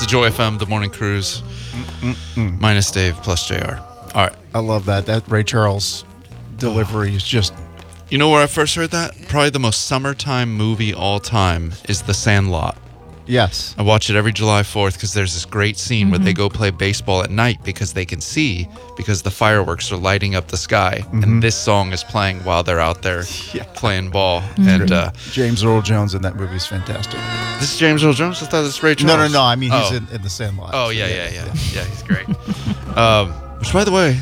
Joy FM, the morning cruise. Minus Dave plus JR. All right. I love that. That Ray Charles delivery is just... You know where I first heard that? Probably the most summertime movie all time is The Sandlot. Yes. I watch it every July 4th because there's this great scene where they go play baseball at night because they can see because the fireworks are lighting up the sky. And this song is playing while they're out there playing ball. And James Earl Jones in that movie is fantastic. this is James Earl Jones? I thought this was Ray Charles. No. I mean, he's in The Sandlot. Oh, yeah. Yeah, he's great. Which, by the way,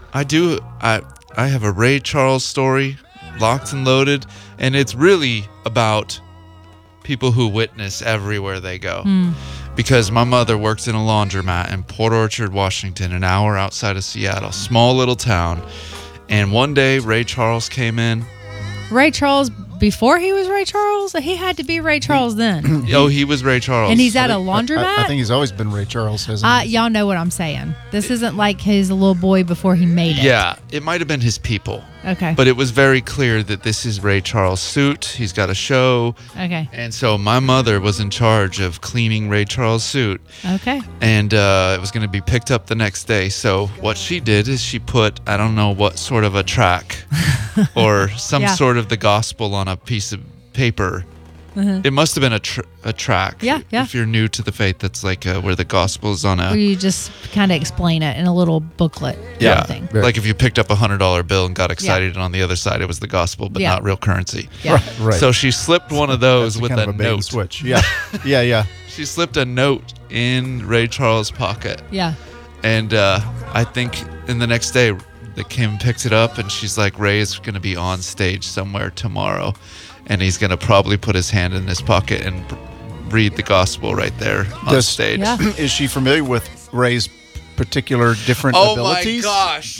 I have a Ray Charles story, locked and loaded, and it's really about people who witness everywhere they go. Because my mother worked in a laundromat in Port Orchard, Washington, an hour outside of Seattle, small little town. And one day, Ray Charles came in. Ray Charles, before he was Ray Charles? He had to be Ray Charles then. He was Ray Charles. And he's at a laundromat? I think he's always been Ray Charles, hasn't he? Y'all know what I'm saying. This isn't like his little boy before he made it. Yeah, it might have been his people. Okay. But it was very clear that this is Ray Charles' suit. He's got a show. Okay. And so my mother was in charge of cleaning Ray Charles' suit. Okay. And it was going to be picked up the next day. So what she did is she put, I don't know what sort of a track or some sort of the gospel on a piece of paper. It must have been a track. Yeah. If you're new to the faith, that's like where the gospel is on a... Where you just kind of explain it in a little booklet. Yeah, Thing. like if you picked up a $100 bill and got excited, and on the other side it was the gospel, but not real currency. Yeah. Right. So she slipped one of those with kind a of a bait and note. switch. Yeah. She slipped a note in Ray Charles' pocket. Yeah. And I think in the next day, Kim picked it up, and she's like, Ray is going to be on stage somewhere tomorrow, and he's going to probably put his hand in his pocket and read the gospel right there on stage. Yeah. Is she familiar with Ray's particular different abilities? Oh my gosh!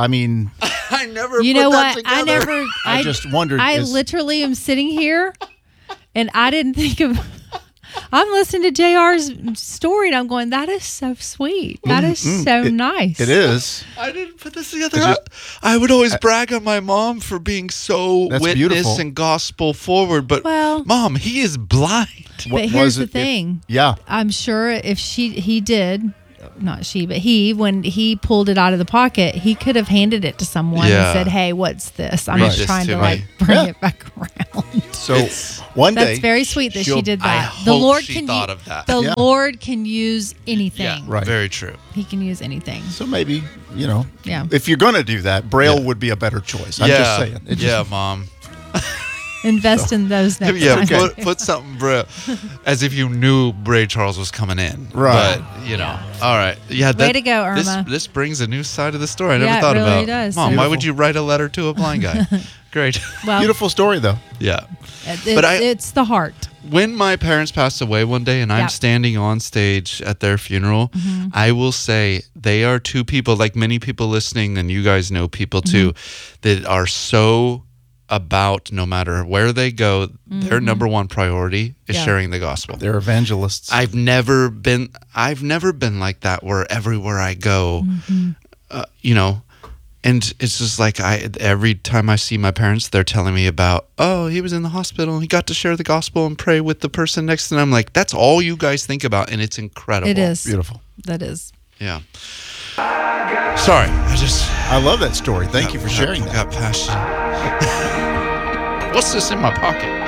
I never. You put know that what? together. I just wondered. I literally am sitting here, and I didn't think of. I'm listening to JR's story, and I'm going, that is so sweet. That is so nice. It is. I didn't put this together. I would always brag on my mom for being so witness beautiful. and gospel forward, but Mom, he is blind. But here's the thing. Yeah. I'm sure if he did, not she, but when he pulled it out of the pocket, he could have handed it to someone and said, hey, what's this? I'm just trying to bring it back around. So one day. That's very sweet that she did that. I hope she thought of that. The Lord can use anything. Yeah, right. Very true. He can use anything. So maybe, if you're going to do that, Braille would be a better choice. I'm just saying. Mom. Invest in those next time. Put something Braille, as if you knew Ray Charles was coming in. Right. But, all right. Yeah. Way to go, Irma. This brings a new side of the story I never it thought really about. does. Mom, why would you write a letter to a blind guy? Great. Well, beautiful story, though. Yeah. It's the heart. When my parents passed away one day and I'm standing on stage at their funeral, I will say they are two people, like many people listening, and you guys know people too, that are so about, no matter where they go, their number one priority is sharing the gospel. They're evangelists. I've never been like that, where everywhere I go, and it's just like every time I see my parents, they're telling me about, he was in the hospital and he got to share the gospel and pray with the person next to him. I'm like, that's all you guys think about, and it's incredible. It is beautiful. That is. Yeah. Sorry, I love that story. Thank you for sharing that. Got passionate. What's this in my pocket?